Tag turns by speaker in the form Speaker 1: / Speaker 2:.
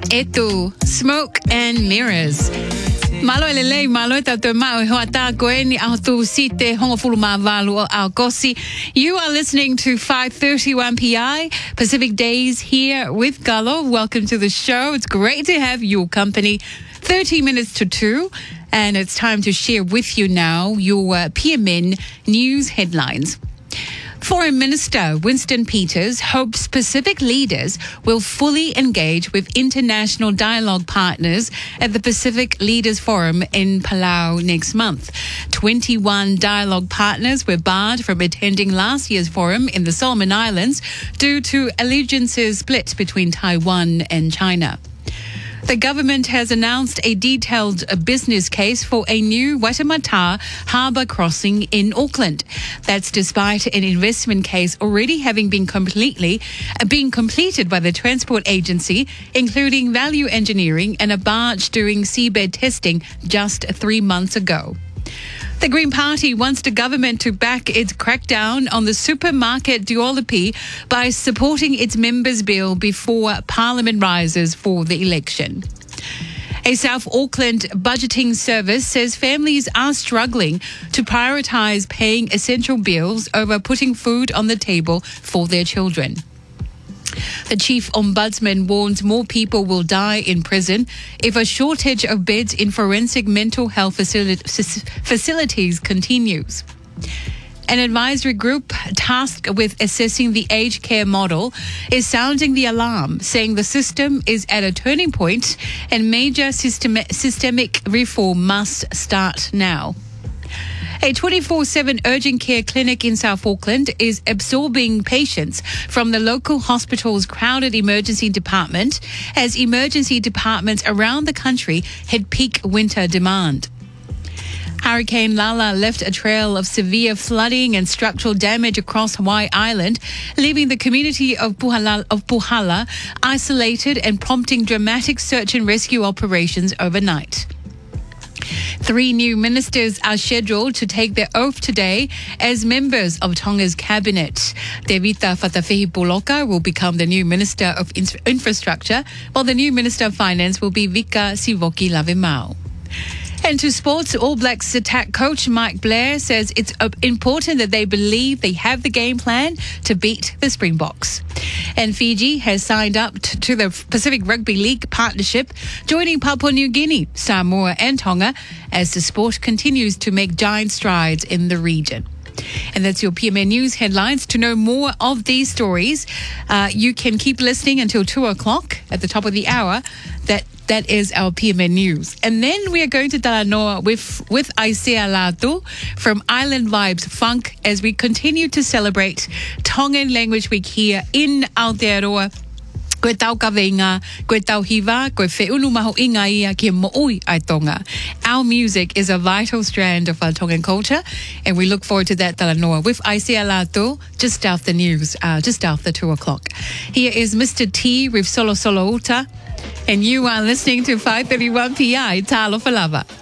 Speaker 1: Etu, Smoke and Mirrors. Malo elelei, malo e tatu mau hoa tā koe ni autu site hongofulu mavalu o Aogosi. You are listening to 5:31 PI Pacific Days here with Gallo. Welcome to the show. It's great to have your company. 30 minutes to 2, and it's time to share with you now your PMN news headlines. Foreign Minister Winston Peters hopes Pacific leaders will fully engage with international dialogue partners at the Pacific Leaders Forum in Palau next month. 21 dialogue partners were barred from attending last year's forum in the Solomon Islands due to allegiances split between Taiwan and China. The government has announced a detailed business case for a new Waitemata harbour crossing in Auckland. That's despite an investment case already having been completed by the Transport Agency, including value engineering and a barge doing seabed testing just 3 months ago. The Green Party wants the government to back its crackdown on the supermarket duopoly by supporting its members' bill before Parliament rises for the election. A South Auckland budgeting service says families are struggling to prioritise paying essential bills over putting food on the table for their children. The Chief Ombudsman warns more people will die in prison if a shortage of beds in forensic mental health facilities continues. An advisory group tasked with assessing the aged care model is sounding the alarm, saying the system is at a turning point and major systemic reform must start now. A 24/7 urgent care clinic in South Auckland is absorbing patients from the local hospital's crowded emergency department as emergency departments around the country hit peak winter demand. Hurricane Lala left a trail of severe flooding and structural damage across Hawaii Island, leaving the community of Puhala isolated and prompting dramatic search and rescue operations overnight. 3 new ministers are scheduled to take their oath today as members of Tonga's cabinet. Devita Fatafehi-Puloka will become the new Minister of Infrastructure, while the new Minister of Finance will be Vika Sivoki-Lavemau. And to sports, All Blacks attack coach Mike Blair says it's important that they believe they have the game plan to beat the Springboks. And Fiji has signed up to the Pacific Rugby League partnership, joining Papua New Guinea, Samoa and Tonga as the sport continues to make giant strides in the region. And that's your PMN News headlines. To know more of these stories, you can keep listening until 2 o'clock at the top of the hour. That is our PMN News. And then we are going to Talanoa with Aisea Latu from Island Vibes Funk as we continue to celebrate Tongan Language Week here in Aotearoa. Koe tau kaweinga, koe tau hiva, koe whiunu maho inga ia ki mo'ui ai Tonga. Our music is a vital strand of our Tongan culture, and we look forward to that Talanoa with Aisea Latu just after news, just after 2 o'clock. Here is Mr. T with Solo Solo Uta, and you are listening to 531 PI Talo Falava.